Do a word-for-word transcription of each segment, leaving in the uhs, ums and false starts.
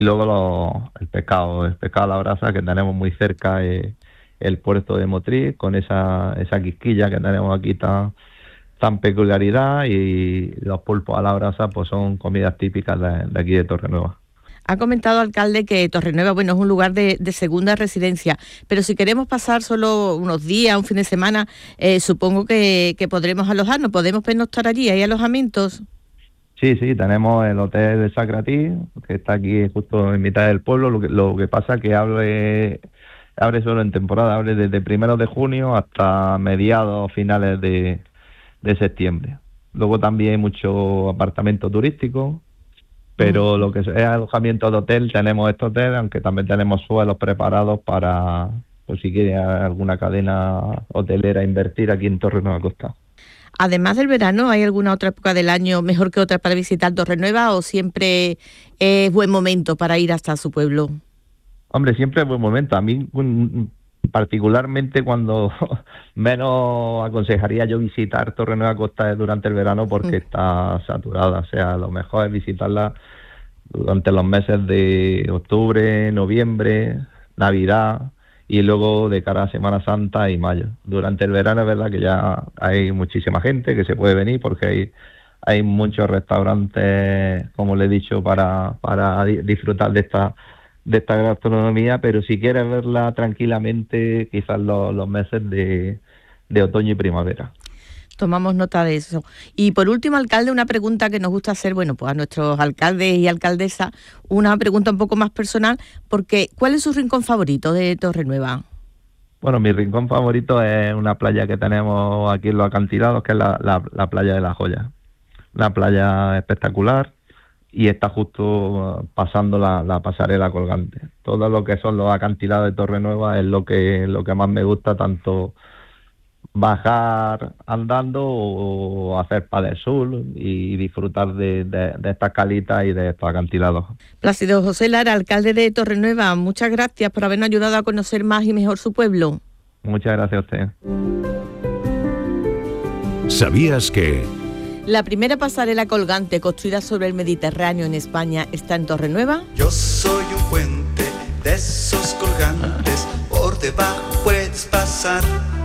Y luego lo- el pescado, el pescado a la brasa que tenemos muy cerca, eh, el puerto de Motril, con esa, esa quisquilla que tenemos aquí tan, tan peculiaridad, y los pulpos a la brasa pues son comidas típicas de, de aquí de Torrenueva. Ha comentado, alcalde, que Torrenueva, bueno, es un lugar de, de segunda residencia, pero si queremos pasar solo unos días, un fin de semana, eh, supongo que, que podremos alojarnos, podemos pernoctar allí, ¿hay alojamientos? Sí, sí, tenemos el hotel de Sacratí, que está aquí justo en mitad del pueblo. Lo que, lo que pasa es que abre, abre solo en temporada, abre desde primeros de junio hasta mediados, finales de, de septiembre. Luego también hay mucho apartamento turístico, pero lo que es alojamiento de hotel, tenemos este hotel, aunque también tenemos suelos preparados para, pues si quiere alguna cadena hotelera invertir aquí en Torrenueva Costa. Además del verano, ¿hay alguna otra época del año mejor que otra para visitar Torrenueva o siempre es buen momento para ir hasta su pueblo? Hombre, siempre es buen momento. A mí, mm, particularmente, cuando menos aconsejaría yo visitar Torrenueva Costa es durante el verano, porque está saturada. O sea, lo mejor es visitarla durante los meses de octubre, noviembre, Navidad, y luego de cara a Semana Santa y mayo. Durante el verano es verdad que ya hay muchísima gente que se puede venir, porque hay, hay muchos restaurantes, como le he dicho, para, para di- disfrutar de esta de esta gastronomía, pero si quieres verla tranquilamente, quizás los, los meses de, de otoño y primavera. Tomamos nota de eso. Y por último, alcalde, una pregunta que nos gusta hacer, bueno, pues a nuestros alcaldes y alcaldesas, una pregunta un poco más personal, porque ¿cuál es su rincón favorito de Torrenueva? Bueno, mi rincón favorito es una playa que tenemos aquí en los acantilados, que es la, la, la playa de La Joya. Una playa espectacular, y está justo pasando la, la pasarela colgante. Todo lo que son los acantilados de Torrenueva es lo que, lo que más me gusta, tanto bajar andando o hacer paddle surf y disfrutar de, de, de estas calitas y de estos acantilados. Plácido José Lara, alcalde de Torrenueva, muchas gracias por habernos ayudado a conocer más y mejor su pueblo. Muchas gracias a usted. ¿Sabías que...? La primera pasarela colgante construida sobre el Mediterráneo en España está en Torrenueva. Yo soy un puente de esos colgantes, por debajo puedes pasar.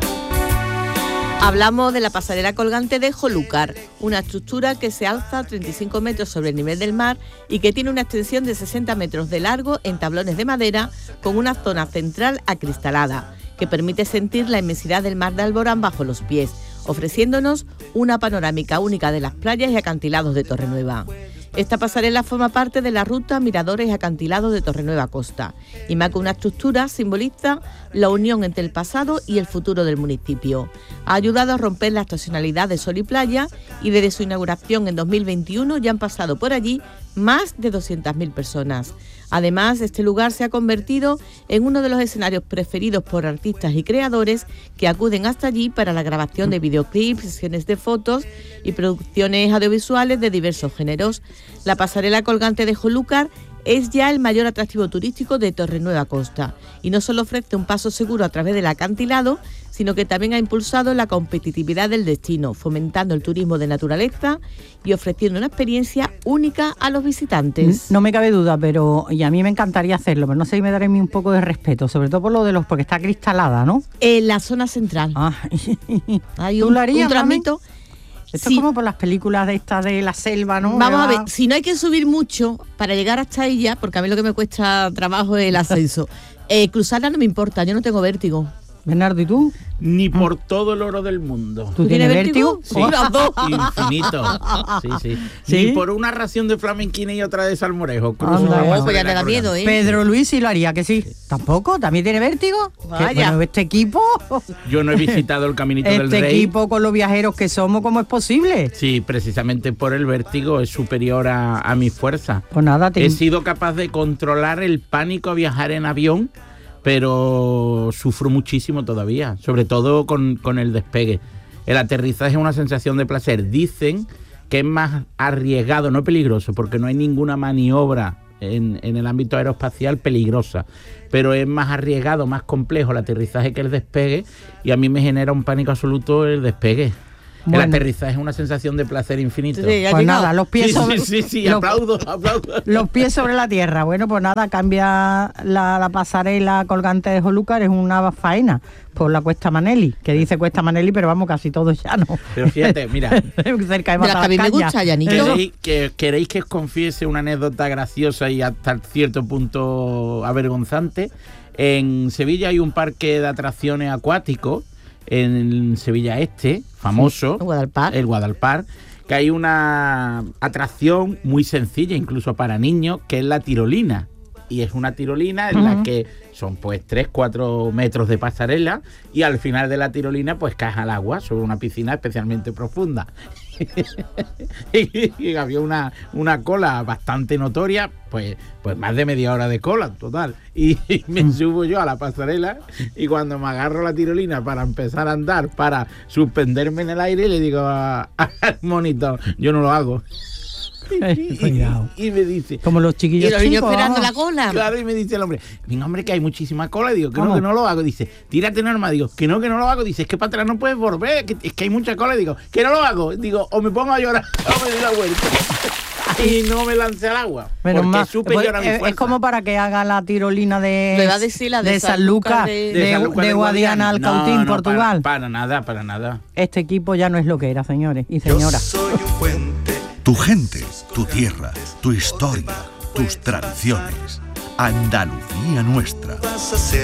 Hablamos de la pasarela colgante de Jolúcar, una estructura que se alza treinta y cinco metros sobre el nivel del mar y que tiene una extensión de sesenta metros de largo en tablones de madera, con una zona central acristalada, que permite sentir la inmensidad del mar de Alborán bajo los pies, ofreciéndonos una panorámica única de las playas y acantilados de Torrenueva. Esta pasarela forma parte de la ruta Miradores y Acantilados de Torrenueva Costa y marca una estructura simboliza la unión entre el pasado y el futuro del municipio. Ha ayudado a romper la estacionalidad de sol y playa, y desde su inauguración en dos mil veintiuno ya han pasado por allí más de doscientas mil personas. Además, este lugar se ha convertido en uno de los escenarios preferidos por artistas y creadores que acuden hasta allí para la grabación de videoclips, sesiones de fotos y producciones audiovisuales de diversos géneros. La pasarela colgante de Jolúcar es ya el mayor atractivo turístico de Torrenueva Costa y no solo ofrece un paso seguro a través del acantilado, sino que también ha impulsado la competitividad del destino, fomentando el turismo de naturaleza y ofreciendo una experiencia única a los visitantes. No me cabe duda, pero y a mí me encantaría hacerlo, pero no sé si me daré un poco de respeto, sobre todo por lo de los, porque está cristalada, ¿no? En la zona central. Ah. Hay ¿Tú un, lo harías, un tramito. Esto Sí. es como por las películas de estas de la selva, ¿no? Vamos a ¿Verdad? ver, si no hay que subir mucho para llegar hasta ella, porque a mí lo que me cuesta trabajo es el ascenso, eh, cruzarla no me importa, yo no tengo vértigo. Bernardo, ¿y tú? Ni por todo el oro del mundo. ¿Tú tienes vértigo? Sí, Los dos. infinito. Sí, sí. ¿Sí? Ni por una ración de flamenquina y otra de salmorejo. Cruzo Anda. la Oh, pasarela pues ya te da colgante. miedo, ¿eh? Pedro Luis sí lo haría, que sí. ¿Tampoco? ¿También tiene vértigo? Vaya. Que, bueno, este equipo, Yo no he visitado el Caminito del este Rey. equipo con los viajeros que somos, ¿cómo es posible? Sí, precisamente por el vértigo es superior a, a mi fuerza. Pues nada, te... He sido capaz de controlar el pánico a viajar en avión, pero sufro muchísimo todavía, sobre todo con, con el despegue. El aterrizaje es una sensación de placer. Dicen que es más arriesgado, no peligroso, porque no hay ninguna maniobra en, en el ámbito aeroespacial peligrosa, pero es más arriesgado, más complejo el aterrizaje que el despegue, y a mí me genera un pánico absoluto el despegue. Bueno. El aterrizaje es una sensación de placer infinito. Sí, ya Pues llegado. nada, los pies Sí, sobre... sí, sí, sí, los- aplaudo, aplaudo. Los pies sobre la tierra. Bueno, pues nada, cambia la, la pasarela colgante de Jolúcar, es una faena por la Cuesta Maneli, que dice Cuesta Maneli, pero vamos, casi todo llano. Pero fíjate, mira, cerca de De las que a mí me Matalascaña. gusta, Yanito. Eso- ¿Queréis que, ¿Queréis que os confiese una anécdota graciosa y hasta cierto punto avergonzante? En Sevilla hay un parque de atracciones acuáticos, en Sevilla Este, famoso, En Guadalpar. el Guadalpar, que hay una atracción muy sencilla, incluso para niños, que es la tirolina. Y es una tirolina en la Ujú. que son pues tres, cuatro metros de pasarela y al final de la tirolina pues caes al agua sobre una piscina especialmente profunda. y, y había una, una cola bastante notoria, pues, pues más de media hora de cola total. Y, y me subo yo a la pasarela y cuando me agarro la tirolina para empezar a andar, para suspenderme en el aire, le digo a- al monitor, yo no lo hago. Y, Cuidado. y me dice, Como los chiquillos Y los niños chicos, esperando la vamos. cola. claro, y me dice el hombre, venga hombre, que hay muchísima cola. Digo, que no, ¿Cómo? que no lo hago. Dice, tírate normal. Digo, que no, que no lo hago. Dice, es que para atrás no puedes volver, que, es que hay mucha cola. Digo, que no lo hago. Digo, o me pongo a llorar o me doy la vuelta. Y no me lancé al agua. Menos porque mal. supe Pues, llorar mi es, es fuerza. como para que haga la tirolina de, Lo iba a decir, la de San San Lucas, Lucas de, de- De San Lucas de de Guadiana al No, Cautín, no, Portugal. Para, para nada, para nada. Este equipo ya no es lo que era, señores y Yo señoras. soy un puente. Tu gente, tu tierra, tu historia, tus tradiciones. Andalucía nuestra. Vas a ser